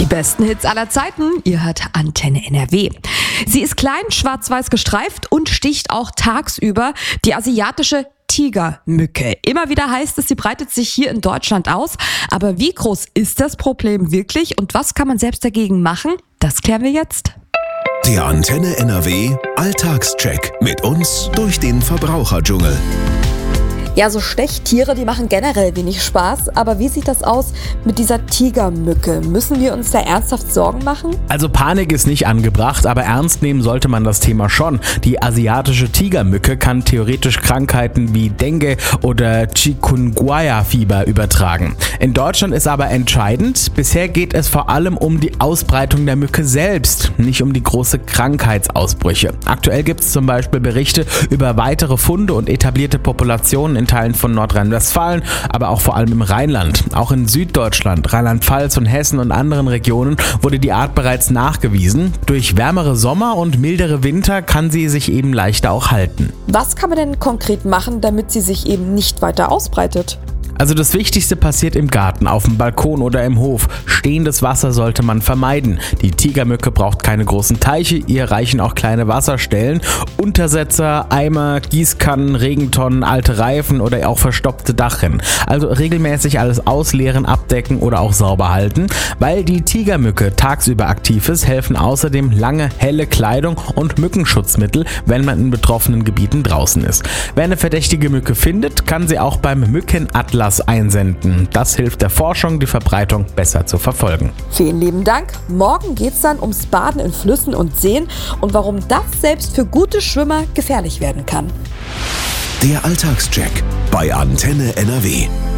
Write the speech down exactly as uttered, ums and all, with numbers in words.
Die besten Hits aller Zeiten, ihr hört Antenne N R W. Sie ist klein, schwarz-weiß gestreift und sticht auch tagsüber, die asiatische Tigermücke. Immer wieder heißt es, sie breitet sich hier in Deutschland aus. Aber wie groß ist das Problem wirklich und was kann man selbst dagegen machen? Das klären wir jetzt. Der Antenne N R W Alltagscheck mit uns durch den Verbraucherdschungel. Ja, so Stechtiere, die machen generell wenig Spaß. Aber wie sieht das aus mit dieser Tigermücke? Müssen wir uns da ernsthaft Sorgen machen? Also Panik ist nicht angebracht, aber ernst nehmen sollte man das Thema schon. Die asiatische Tigermücke kann theoretisch Krankheiten wie Dengue oder Chikungunya-Fieber übertragen. In Deutschland ist aber entscheidend, bisher geht es vor allem um die Ausbreitung der Mücke selbst, nicht um die große Krankheitsausbrüche. Aktuell gibt es zum Beispiel Berichte über weitere Funde und etablierte Populationen in Teilen von Nordrhein-Westfalen, aber auch vor allem im Rheinland. Auch in Süddeutschland, Rheinland-Pfalz und Hessen und anderen Regionen wurde die Art bereits nachgewiesen. Durch wärmere Sommer und mildere Winter kann sie sich eben leichter auch halten. Was kann man denn konkret machen, damit sie sich eben nicht weiter ausbreitet? Also das Wichtigste passiert im Garten, auf dem Balkon oder im Hof. Stehendes Wasser sollte man vermeiden. Die Tigermücke braucht keine großen Teiche, ihr reichen auch kleine Wasserstellen. Untersetzer, Eimer, Gießkannen, Regentonnen, alte Reifen oder auch verstopfte Dachrinnen. Also regelmäßig alles ausleeren, abdecken oder auch sauber halten. Weil die Tigermücke tagsüber aktiv ist, helfen außerdem lange, helle Kleidung und Mückenschutzmittel, wenn man in betroffenen Gebieten draußen ist. Wer eine verdächtige Mücke findet, kann sie auch beim Mückenatlas einsenden. Das hilft der Forschung, die Verbreitung besser zu verfolgen. Vielen lieben Dank. Morgen geht es dann ums Baden in Flüssen und Seen und warum das selbst für gute Schwimmer gefährlich werden kann. Der Alltagscheck bei Antenne N R W.